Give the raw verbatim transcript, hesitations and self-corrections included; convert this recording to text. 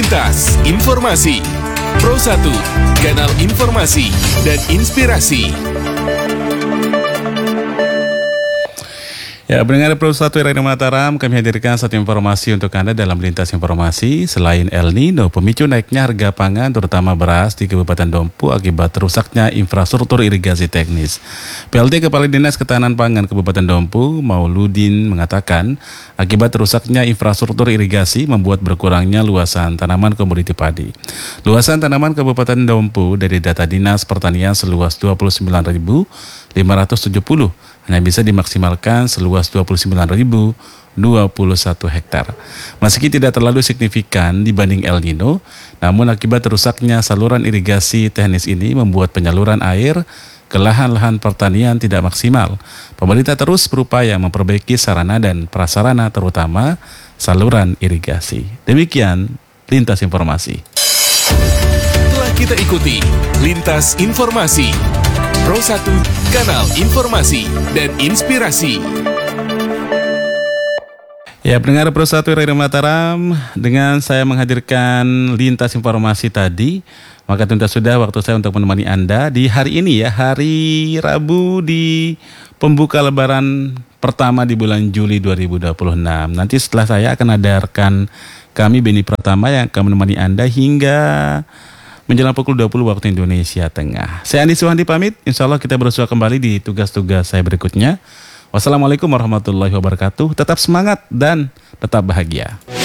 Lintas Informasi Pro satu, kanal informasi dan inspirasi. Ya, pendengar Pro satu Radio Mataram, kami hadirkan satu informasi untuk Anda dalam Lintas Informasi. Selain El Nino, pemicu naiknya harga pangan terutama beras di Kabupaten Dompu akibat rusaknya infrastruktur irigasi teknis. P L T Kepala Dinas Ketahanan Pangan Kabupaten Dompu, Mauludin, mengatakan akibat rusaknya infrastruktur irigasi membuat berkurangnya luasan tanaman komoditi padi. Luasan tanaman Kabupaten Dompu dari data Dinas Pertanian seluas dua puluh sembilan ribu lima ratus tujuh puluh hanya bisa dimaksimalkan seluas dua puluh sembilan ribu dua puluh satu hektar. Meski tidak terlalu signifikan dibanding El Nino, namun akibat rusaknya saluran irigasi teknis ini membuat penyaluran air ke lahan-lahan pertanian tidak maksimal. Pemerintah terus berupaya memperbaiki sarana dan prasarana terutama saluran irigasi. Demikian Lintas Informasi. Telah kita ikuti Lintas Informasi Pro satu, kanal informasi dan inspirasi. Ya, pendengar Pro satu Radio Mataram, dengan saya menghadirkan Lintas Informasi tadi, maka tentu sudah waktu saya untuk menemani Anda di hari ini ya, hari Rabu di pembuka lebaran pertama di bulan Juli dua ribu dua puluh enam. Nanti setelah saya akan ada rekan kami Beni Pratama yang akan menemani Anda hingga menjelang pukul dua puluh waktu Indonesia Tengah. Saya Andi Suhandi pamit, insya Allah kita bersua kembali di tugas-tugas saya berikutnya. Wassalamualaikum warahmatullahi wabarakatuh. Tetap semangat dan tetap bahagia.